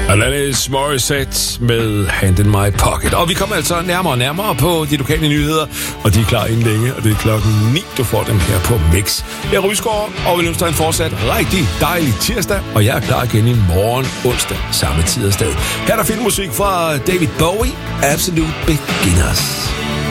Alanis Morissette med Hand in My Pocket. Og vi kommer altså nærmere og nærmere på de lokale nyheder, og de er klar inden længe, og det er klokken 9, du får dem her på Mix. Jeg er Rysgaard, og vil ønske dig en fortsat rigtig dejlig tirsdag, og jeg er klar igen i morgen onsdag, samme tid og sted. Her er der filmmusik fra David Bowie, Absolute Beginners.